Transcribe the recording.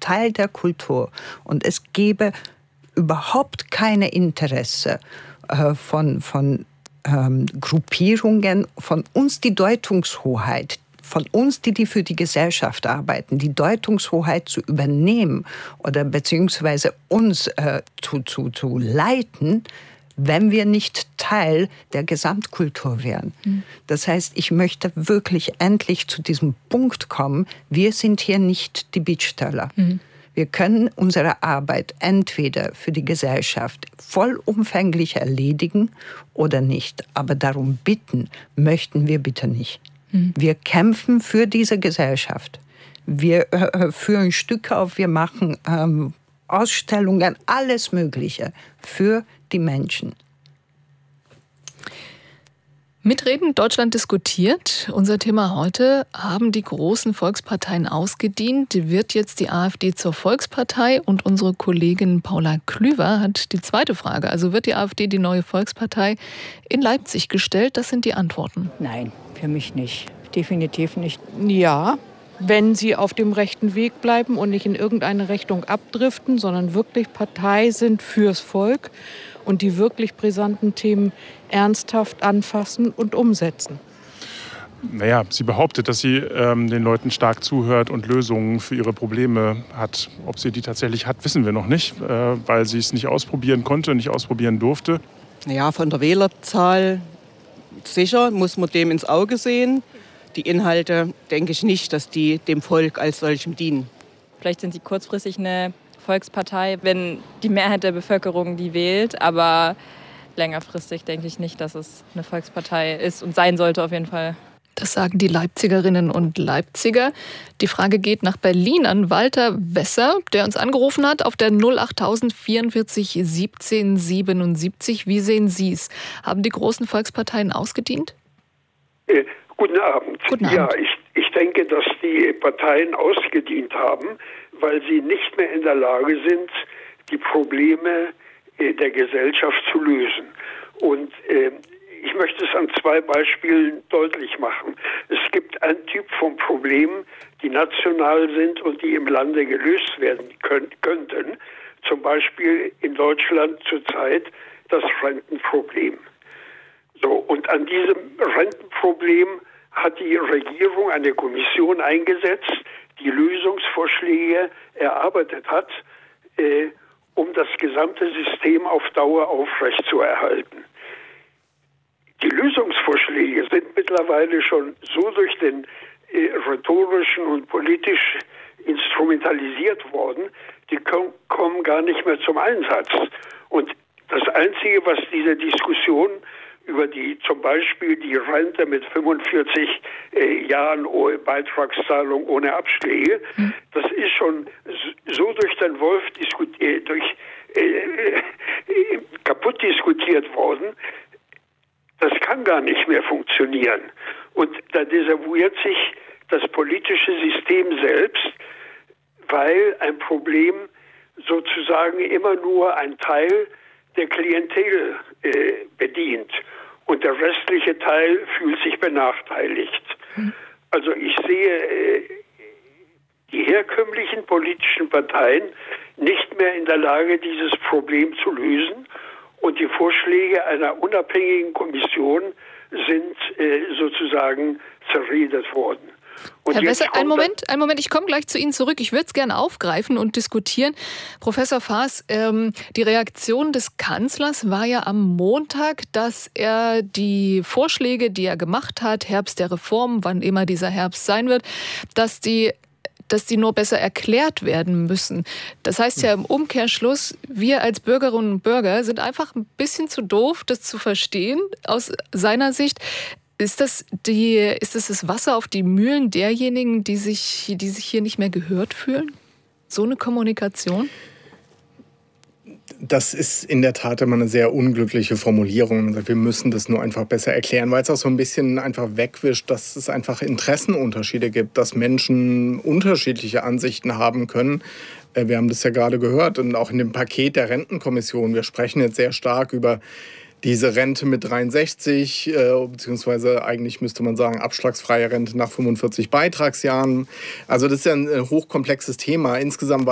Teil der Kultur. Und es gäbe überhaupt keine Interesse von Gruppierungen, von uns die Deutungshoheit, von uns, die für die Gesellschaft arbeiten, die Deutungshoheit zu übernehmen oder beziehungsweise uns zu leiten, wenn wir nicht Teil der Gesamtkultur wären. Das heißt, ich möchte wirklich endlich zu diesem Punkt kommen, wir sind hier nicht die Bittsteller. Wir können unsere Arbeit entweder für die Gesellschaft vollumfänglich erledigen oder nicht. Aber darum bitten möchten wir bitte nicht. Wir kämpfen für diese Gesellschaft. Wir führen Stücke auf, wir machen Ausstellungen, alles Mögliche für die Menschen. Mitreden, Deutschland diskutiert. Unser Thema heute: Haben die großen Volksparteien ausgedient? Wird jetzt die AfD zur Volkspartei? Und unsere Kollegin Paula Klüver hat die zweite Frage. Also wird die AfD die neue Volkspartei in Leipzig gestellt? Das sind die Antworten. Nein, für mich nicht. Definitiv nicht. Ja, wenn sie auf dem rechten Weg bleiben und nicht in irgendeine Richtung abdriften, sondern wirklich Partei sind fürs Volk und die wirklich brisanten Themen ernsthaft anfassen und umsetzen. Naja, sie behauptet, dass sie den Leuten stark zuhört und Lösungen für ihre Probleme hat. Ob sie die tatsächlich hat, wissen wir noch nicht, weil sie es nicht ausprobieren konnte, nicht ausprobieren durfte. Ja, von der Wählerzahl sicher, muss man dem ins Auge sehen. Die Inhalte denke ich nicht, dass die dem Volk als solchem dienen. Vielleicht sind sie kurzfristig eine Volkspartei, wenn die Mehrheit der Bevölkerung die wählt. Aber längerfristig denke ich nicht, dass es eine Volkspartei ist und sein sollte auf jeden Fall. Das sagen die Leipzigerinnen und Leipziger. Die Frage geht nach Berlin an Walter Wesser, der uns angerufen hat auf der 08000 44 17 77. Wie sehen Sie es? Haben die großen Volksparteien ausgedient? Guten Abend. Guten Abend. Ja, ich denke, dass die Parteien ausgedient haben, weil sie nicht mehr in der Lage sind, die Probleme der Gesellschaft zu lösen. Und ich möchte es an zwei Beispielen deutlich machen. Es gibt einen Typ von Problemen, die national sind und die im Lande gelöst werden könnten. Zum Beispiel in Deutschland zurzeit das Rentenproblem. So, und an diesem Rentenproblem hat die Regierung eine Kommission eingesetzt, die Lösungsvorschläge erarbeitet hat, um das gesamte System auf Dauer aufrechtzuerhalten. Die Lösungsvorschläge sind mittlerweile schon so durch den rhetorischen und politisch instrumentalisiert worden, die kommen gar nicht mehr zum Einsatz. Und das Einzige, was diese Diskussion über zum Beispiel die Rente mit 45 Jahren Beitragszahlung ohne Abschläge, das ist schon so durch den Wolf kaputt diskutiert worden. Das kann gar nicht mehr funktionieren. Und da desavouiert sich das politische System selbst, weil ein Problem sozusagen immer nur ein Teil der Klientel bedient. Und der restliche Teil fühlt sich benachteiligt. Also ich sehe die herkömmlichen politischen Parteien nicht mehr in der Lage, dieses Problem zu lösen. Und die Vorschläge einer unabhängigen Kommission sind sozusagen zerredet worden. Und Herr Wesser, einen Moment, ich komme gleich zu Ihnen zurück. Ich würde es gerne aufgreifen und diskutieren. Professor Faas, die Reaktion des Kanzlers war ja am Montag, dass er die Vorschläge, die er gemacht hat, Herbst der Reform, wann immer dieser Herbst sein wird, dass die nur besser erklärt werden müssen. Das heißt ja im Umkehrschluss, wir als Bürgerinnen und Bürger sind einfach ein bisschen zu doof, das zu verstehen aus seiner Sicht. Ist das das Wasser auf die Mühlen derjenigen, die sich hier nicht mehr gehört fühlen? So eine Kommunikation? Das ist in der Tat immer eine sehr unglückliche Formulierung. Wir müssen das nur einfach besser erklären, weil es auch so ein bisschen einfach wegwischt, dass es einfach Interessenunterschiede gibt, dass Menschen unterschiedliche Ansichten haben können. Wir haben das ja gerade gehört und auch in dem Paket der Rentenkommission. Wir sprechen jetzt sehr stark über diese Rente mit 63, beziehungsweise eigentlich müsste man sagen abschlagsfreie Rente nach 45 Beitragsjahren. Also das ist ja ein hochkomplexes Thema. Insgesamt